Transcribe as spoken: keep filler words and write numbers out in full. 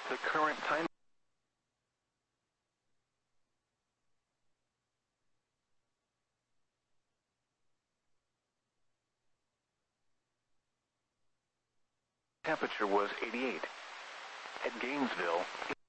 The current time temperature was eighty-eight. At Gainesville,